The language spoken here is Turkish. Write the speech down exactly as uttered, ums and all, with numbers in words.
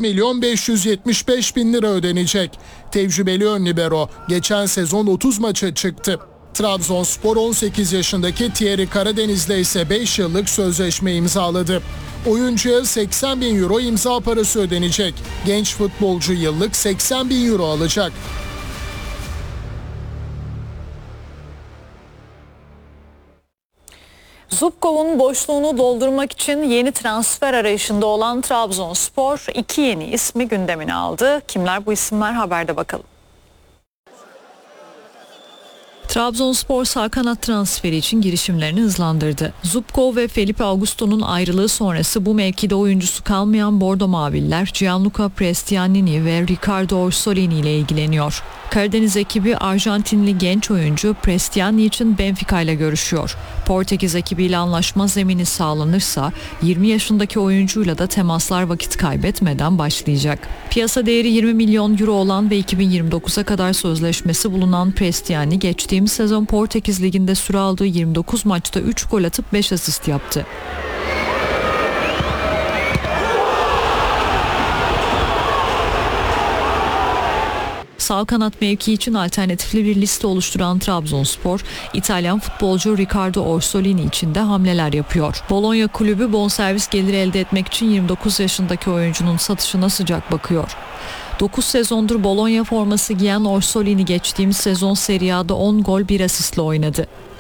milyon beş yüz yetmiş beş bin lira ödenecek. Tecrübeli ön libero geçen sezon otuz maça çıktı. Trabzonspor on sekiz yaşındaki Thierry Karadeniz'le ise beş yıllık sözleşme imzaladı. Oyuncuya seksen bin euro imza parası ödenecek. Genç futbolcu yıllık seksen bin euro alacak. Zubkov'un boşluğunu doldurmak için yeni transfer arayışında olan Trabzonspor iki yeni ismi gündemine aldı. Kimler bu isimler, haberde bakalım. Trabzonspor sağ kanat transferi için girişimlerini hızlandırdı. Zubkov ve Felipe Augusto'nun ayrılığı sonrası bu mevkide oyuncusu kalmayan Bordo Maviller, Gianluca Prestianini ve Ricardo Orsolini ile ilgileniyor. Karadeniz ekibi Arjantinli genç oyuncu Prestianini için Benfica ile görüşüyor. Portekiz ekibiyle anlaşma zemini sağlanırsa yirmi yaşındaki oyuncuyla da temaslar vakit kaybetmeden başlayacak. Piyasa değeri yirmi milyon euro olan ve iki bin yirmi dokuza kadar sözleşmesi bulunan Prestianini geçtiğimiz sezon Portekiz Ligi'nde süre aldığı yirmi dokuz maçta üç gol atıp beş asist yaptı. Sağ kanat mevki için alternatifli bir liste oluşturan Trabzonspor, İtalyan futbolcu Ricardo Orsolini için de hamleler yapıyor. Bologna kulübü bonservis geliri elde etmek için yirmi dokuz yaşındaki oyuncunun satışına sıcak bakıyor. dokuz sezondur Bologna forması giyen Orsolini geçtiğimiz sezon Serie A'da on gol bir asistle oynadı.